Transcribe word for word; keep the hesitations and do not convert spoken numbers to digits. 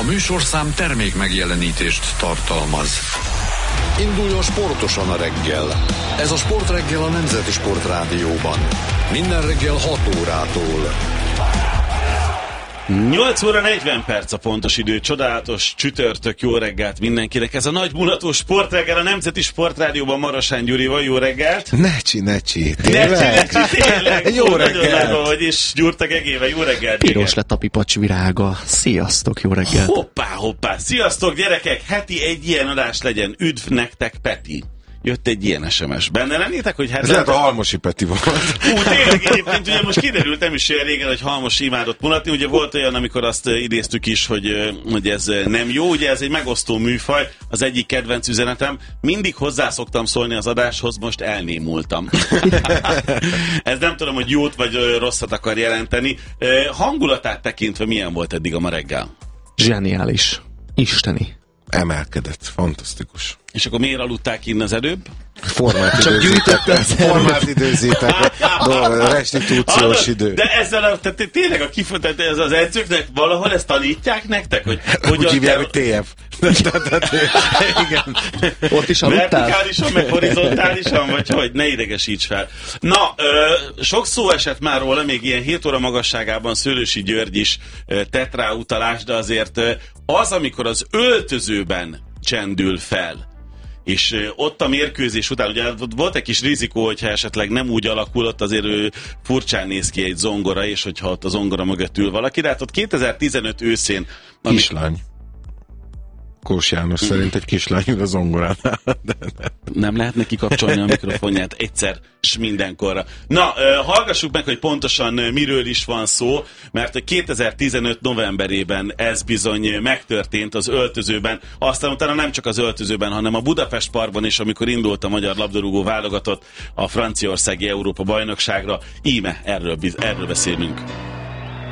műsorszám termék megjelenítést tartalmaz. Induljon sportosan a reggel. Ez a Sportreggel a Nemzeti Sportrádióban. Minden reggel hat órától. nyolc óra negyven perc a pontos idő, csodálatos csütörtök, jó reggelt mindenkinek. Ez a nagy mulató Sportreggel a Nemzeti Sportrádióban Marosán Gyurival, jó reggelt. Necsi, necsi, tényleg? Necsi, necsi, tényleg. Jó reggelt. Nagyon hogy is Gyurta Gegével, jó reggelt. Piros lett a pipacs virága. Sziasztok, jó reggelt. Hoppá, hoppá, sziasztok gyerekek, heti egy ilyen adás legyen, üdv nektek Peti. Jött egy ilyen es em es. Benne lennétek, hogy hát... Ez lehet a Halmosi Peti volt. Hú, tényleg egyébként ugye most kiderült, nem is olyan régen, hogy Halmosi imádott mulatni. Ugye volt olyan, amikor azt idéztük is, hogy, hogy ez nem jó. Ugye ez egy megosztó műfaj, az egyik kedvenc üzenetem. Mindig hozzá szoktam szólni az adáshoz, most elnémultam. Ez nem tudom, hogy jót vagy rosszat akar jelenteni. Hangulatát tekintve milyen volt eddig a ma reggel? Zseniális. Isteni. Emelkedett. Fantasztikus. És akkor miért aludták innen az előbb? Formát időzítettek. Formát időzítettek. Restitúciós idő. De ezzel a, tehát tényleg a kifutat, ez az edzőknek valahol ezt tanítják nektek? Hogy, úgy hívják, hogy té ef. Igen. Ott is aludtál? Vertikálisan, meg horizontálisan, vagy hogy? Ne idegesíts fel. Na, ö, sok szó esett már róla, még ilyen hét óra magasságában Szőlősi György is ö, tett rá utalást, de azért ö, az, amikor az öltözőben csendül fel, és ott a mérkőzés után, ugye volt egy kis rizikó, hogyha esetleg nem úgy alakul, ott azért ő furcsán néz ki egy zongora, és hogyha ott a zongora mögött ül valaki, de hát ott kétezer-tizenöt őszén... Amik... Kislány. Kós János mm. szerint egy kislány ül a zongoránál. Nem lehet neki kapcsolni a mikrofonját egyszer s mindenkorra. Na, hallgassuk meg, hogy pontosan miről is van szó, mert kétezer-tizenöt novemberében ez bizony megtörtént az öltözőben, aztán utána nem csak az öltözőben, hanem a Budapest Parkban is, amikor indult a magyar labdarúgó válogatott a franciaországi Európa bajnokságra. Íme erről, erről beszélünk.